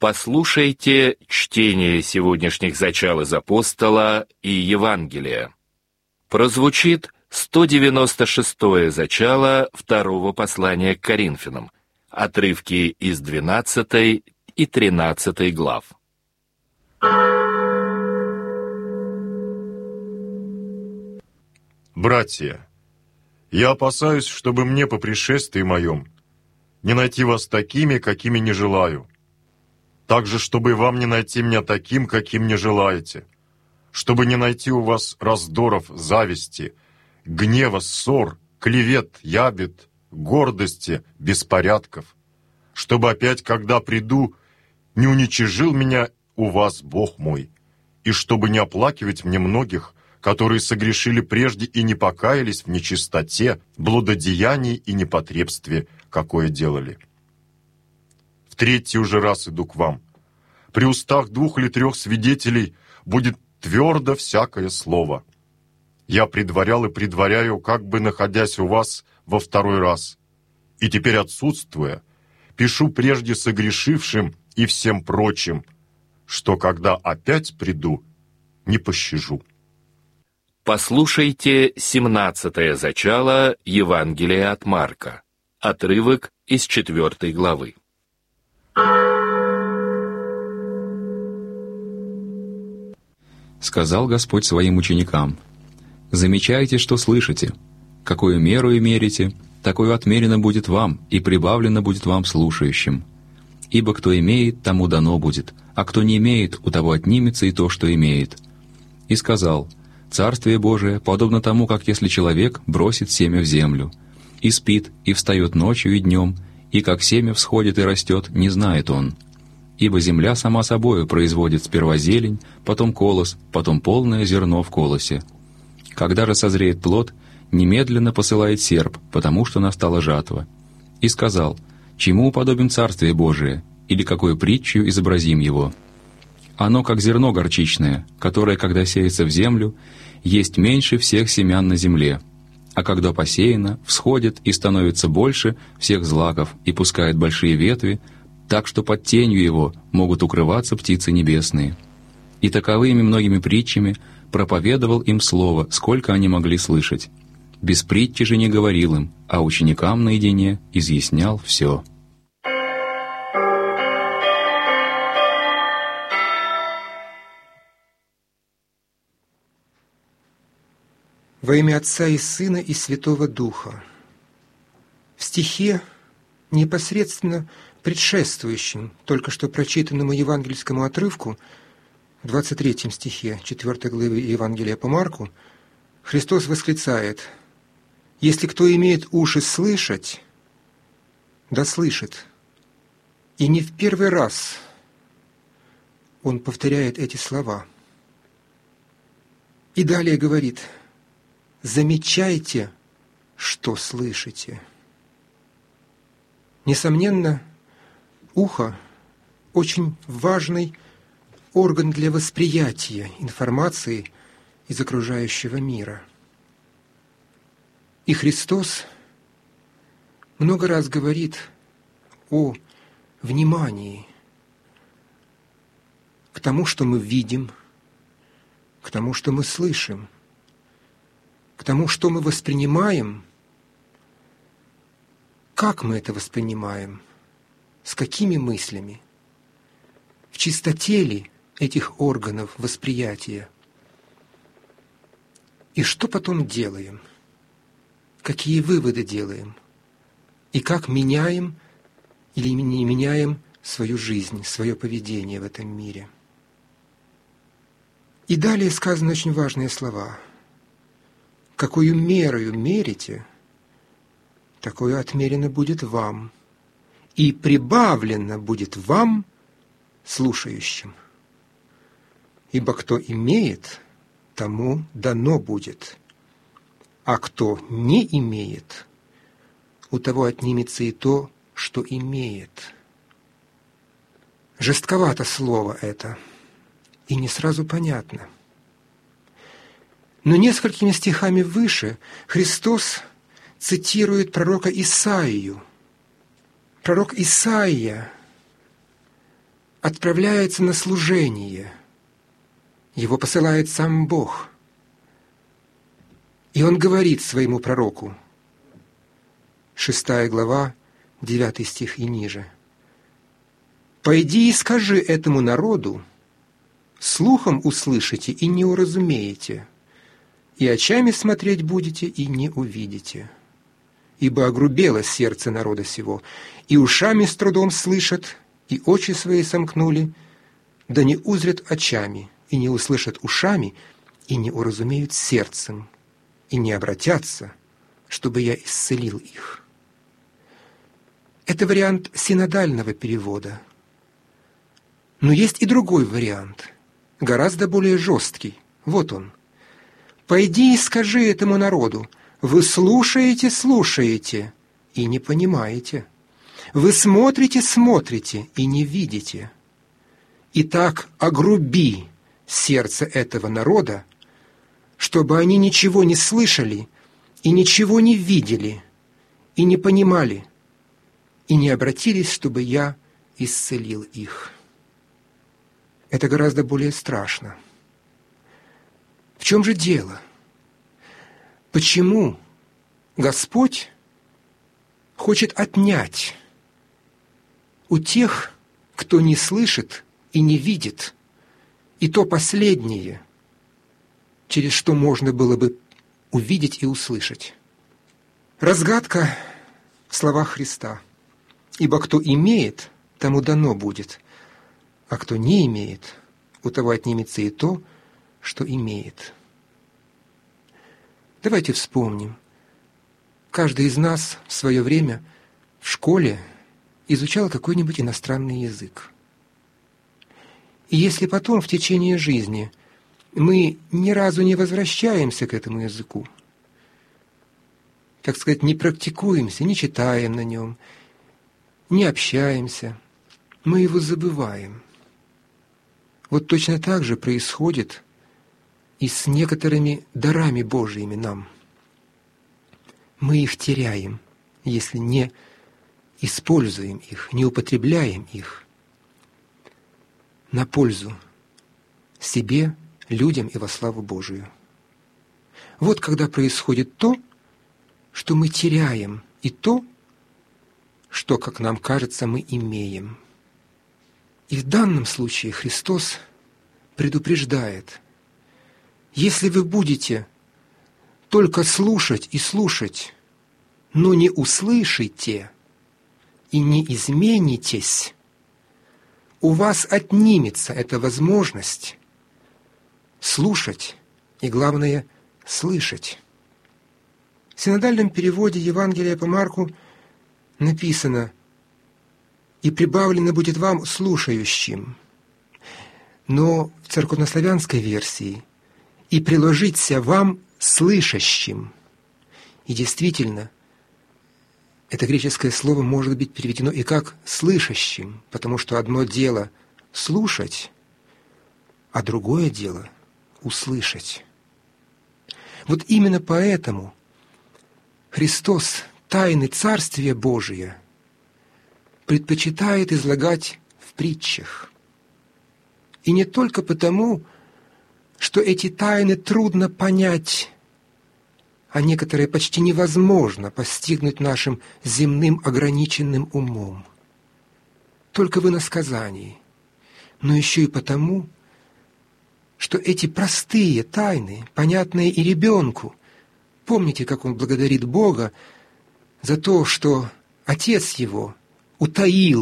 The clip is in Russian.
Послушайте чтение сегодняшних зачал из Апостола и Евангелия. Прозвучит 196-е зачало второго послания к Коринфянам, отрывки из 12 и 13 глав. Братья, я опасаюсь, чтобы мне по пришествии моем не найти вас такими, какими не желаю. Также, чтобы вам не найти меня таким, каким не желаете. Чтобы не найти у вас раздоров, зависти, гнева, ссор, клевет, ябед, гордости, беспорядков. Чтобы опять, когда приду, не уничижил меня у вас Бог мой, и чтобы не оплакивать мне многих, которые согрешили прежде и не покаялись в нечистоте, блудодеянии и непотребстве, какое делали. В третий уже раз иду к вам. При устах 2 или 3 свидетелей будет твердо всякое слово. Я предварял и предваряю, как бы находясь у вас во 2-й раз. И теперь, отсутствуя, пишу прежде согрешившим и всем прочим, что когда опять приду, не пощажу. Послушайте 17-е зачало Евангелия от Марка, отрывок из 4 главы. Сказал Господь своим ученикам: «Замечайте, что слышите. Какую меру и мерите, такое отмерено будет вам, и прибавлено будет вам слушающим. Ибо кто имеет, тому дано будет, а кто не имеет, у того отнимется и то, что имеет». И сказал: «Царствие Божие подобно тому, как если человек бросит семя в землю, и спит, и встает ночью и днем, и как семя всходит и растет, не знает он. Ибо земля сама собою производит сперва зелень, потом колос, потом полное зерно в колосе. Когда же созреет плод, немедленно посылает серп, потому что настала жатва. И сказал: чему уподобим Царствие Божие, или какой притчью изобразим его? Оно как зерно горчичное, которое, когда сеется в землю, есть меньше всех семян на земле, а когда посеяно, всходит и становится больше всех злаков и пускает большие ветви, так что под тенью его могут укрываться птицы небесные. И таковыми многими притчами проповедовал им слово, сколько они могли слышать. Без притчи же не говорил им, а ученикам наедине изъяснял все. Во имя Отца и Сына и Святого Духа. В стихе, непосредственно предшествующем только что прочитанному евангельскому отрывку, в 23 стихе 4 главы Евангелия по Марку, Христос восклицает: «Если кто имеет уши слышать, да слышит». И не в первый раз Он повторяет эти слова. И далее говорит: «Замечайте, что слышите». Несомненно, ухо – очень важный орган для восприятия информации из окружающего мира. И Христос много раз говорит о внимании к тому, что мы видим, к тому, что мы слышим, к тому, что мы воспринимаем, как мы это воспринимаем, с какими мыслями, в чистоте ли этих органов восприятия, и что потом делаем, какие выводы делаем, и как меняем или не меняем свою жизнь, свое поведение в этом мире. И далее сказаны очень важные слова. «Какую мерою мерите, такое отмерено будет вам, и прибавлено будет вам, слушающим. Ибо кто имеет, тому дано будет, а кто не имеет, у того отнимется и то, что имеет». Жестковато слово это, и не сразу понятно. Но несколькими стихами выше Христос цитирует пророка Исаию. Пророк Исаия отправляется на служение. Его посылает сам Бог. И он говорит своему пророку, 6 глава, 9 стих и ниже: «Пойди и скажи этому народу, слухом услышите и не уразумеете, и очами смотреть будете и не увидите. Ибо огрубело сердце народа сего, и ушами с трудом слышат, и очи свои сомкнули, да не узрят очами, и не услышат ушами, и не уразумеют сердцем, и не обратятся, чтобы я исцелил их». Это вариант синодального перевода. Но есть и другой вариант, гораздо более жесткий. Вот он. «Пойди и скажи этому народу, вы слушаете и не понимаете. Вы смотрите и не видите. Итак, огруби сердце этого народа, чтобы они ничего не слышали и ничего не видели, и не понимали, и не обратились, чтобы я исцелил их». Это гораздо более страшно. В чем же дело? Почему Господь хочет отнять у тех, кто не слышит и не видит, и то последнее, через что можно было бы увидеть и услышать? Разгадка в словах Христа: «Ибо кто имеет, тому дано будет, а кто не имеет, у того отнимется и то, что имеет». Давайте вспомним. Каждый из нас в свое время в школе изучал какой-нибудь иностранный язык. И если потом в течение жизни мы ни разу не возвращаемся к этому языку, так сказать, не практикуемся, не читаем на нем, не общаемся, мы его забываем. Вот точно так же происходит и с некоторыми дарами Божьими нам. Мы их теряем, если не используем их, не употребляем их на пользу себе, людям и во славу Божию. Вот когда происходит то, что мы теряем, и то, что, как нам кажется, мы имеем. И в данном случае Христос предупреждает: если вы будете только слушать и слушать, но не услышите и не изменитесь, у вас отнимется эта возможность слушать и, главное, слышать. В синодальном переводе Евангелия по Марку написано: «И прибавлено будет вам слушающим». Но в церковнославянской версии: «И приложиться вам слышащим». И действительно, это греческое слово может быть переведено и как «слышащим», потому что одно дело слушать, а другое дело услышать. Вот именно поэтому Христос тайны Царствия Божия предпочитает излагать в притчах. И не только потому, что эти тайны трудно понять, а некоторые почти невозможно постигнуть нашим земным ограниченным умом, только в иносказании, но еще и потому, что эти простые тайны, понятные и ребенку, помните, как он благодарит Бога за то, что Отец его утаил